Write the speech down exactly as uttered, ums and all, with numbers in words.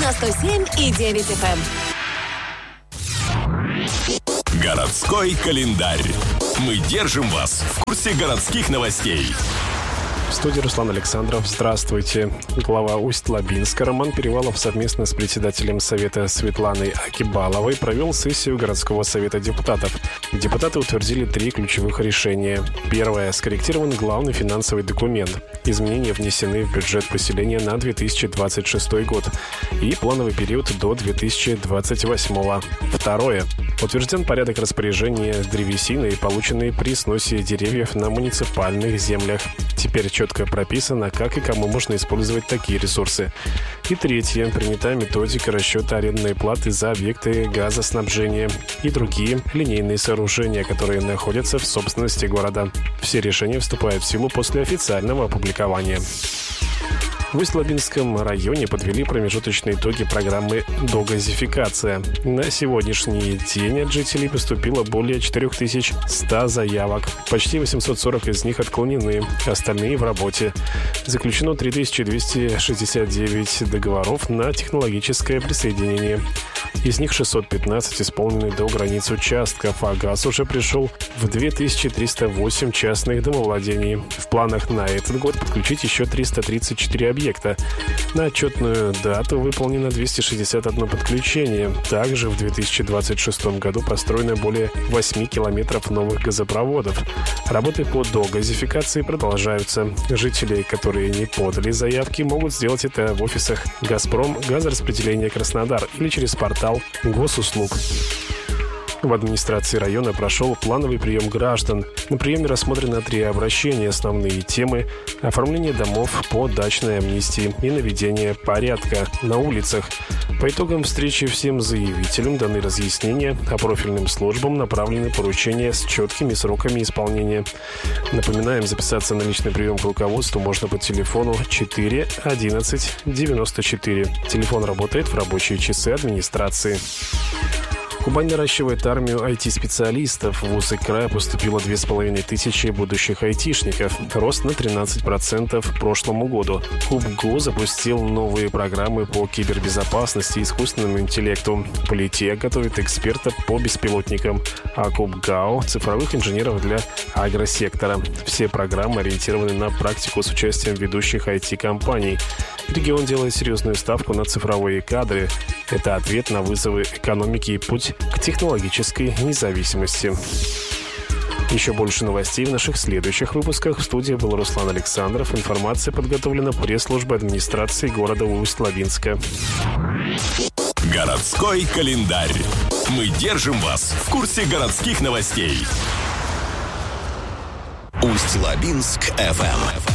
девяносто семь и девять эф эм. Городской календарь. Мы держим вас в курсе городских новостей. В студии Руслан Александров. Здравствуйте. Глава Усть-Лабинска Роман Перевалов совместно с председателем Совета Светланой Акибаловой провел сессию городского совета депутатов. Депутаты утвердили три ключевых решения. Первое. Скорректирован главный финансовый документ. Изменения внесены в бюджет поселения на две тысячи двадцать шестой год и плановый период до две тысячи двадцать восьмого. Второе. Утвержден порядок распоряжения древесиной, полученной при сносе деревьев на муниципальных землях. Теперь четко прописано, как и кому можно использовать такие ресурсы. И третье. Принята методика расчета арендной платы за объекты газоснабжения и другие линейные сооружения, которые находятся в собственности города. Все решения вступают в силу после официального опубликования. В Усть-Лабинском районе подвели промежуточные итоги программы «Догазификация». На сегодняшний день от жителей поступило более четыре тысячи сто заявок. Почти восемьсот сорок из них отклонены, остальные в работе. Заключено три тысячи двести шестьдесят девять договоров на технологическое присоединение. Из них шестьсот пятнадцать исполнены до границ участков, а газ уже пришел в две тысячи триста восемь частных домовладений. В планах на этот год подключить еще триста тридцать четыре объекта. На отчетную дату выполнено двести шестьдесят одно подключение. Также в две тысячи двадцать шестом году построено более восемь километров новых газопроводов. Работы по догазификации продолжаются. Жители, которые не подали заявки, могут сделать это в офисах «Газпром», «Газораспределение Краснодар» или через портал госуслуг. В администрации района прошел плановый прием граждан. На приеме рассмотрено три обращения. Основные темы – оформление домов по дачной амнистии и наведение порядка на улицах. По итогам встречи всем заявителям даны разъяснения, а профильным службам направлены поручения с четкими сроками исполнения. Напоминаем, записаться на личный прием к руководству можно по телефону четыре одиннадцать девяносто четыре. Телефон работает в рабочие часы администрации. Кубань наращивает армию ай ти-специалистов. В вузы края поступило две с половиной тысячи будущих айтишников. Рост на тринадцать процентов к прошлому году. КубГУ запустил новые программы по кибербезопасности и искусственному интеллекту. Политех готовит эксперта по беспилотникам, а КубГАУ – цифровых инженеров для агросектора. Все программы ориентированы на практику с участием ведущих ай ти-компаний. Регион делает серьезную ставку на цифровые кадры. Это ответ на вызовы экономики и путь к технологической независимости. Еще больше новостей в наших следующих выпусках. В студии был Руслан Александров. Информация подготовлена пресс-службой администрации города Усть-Лабинска. Городской календарь. Мы держим вас в курсе городских новостей. Усть-Лабинск эф эм.